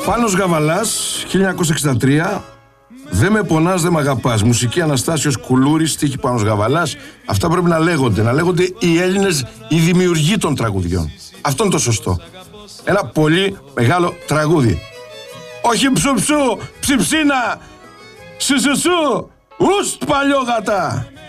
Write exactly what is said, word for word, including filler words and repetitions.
Πάνος Γαβαλάς, χίλια εννιακόσια εξήντα τρία. Δεν με πονάς, δεν μ' αγαπάς. Μουσική Αναστάσιος Κουλούρης, στίχη Πάνος Γαβαλάς. Αυτά πρέπει να λέγονται. Να λέγονται οι Έλληνες, οι δημιουργοί των τραγουδιών. Αυτό είναι το σωστό. Ένα πολύ μεγάλο τραγούδι. Όχι ψουψού, ψιψίνα, σουσουσού, ουστ παλιόγατα.